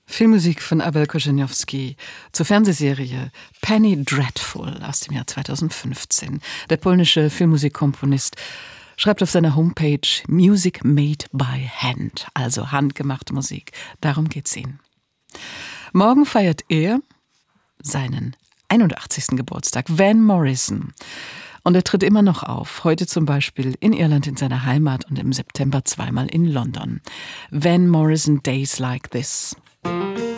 Filmmusik von Abel Korzeniowski zur Fernsehserie Penny Dreadful aus dem Jahr 2015. Der polnische Filmmusikkomponist schreibt auf seiner Homepage Music made by hand, also handgemachte Musik. Darum geht's ihm. Morgen feiert er seinen 81. Geburtstag, Van Morrison. Und er tritt immer noch auf, heute zum Beispiel in Irland in seiner Heimat und im September zweimal in London. Van Morrison Days Like This.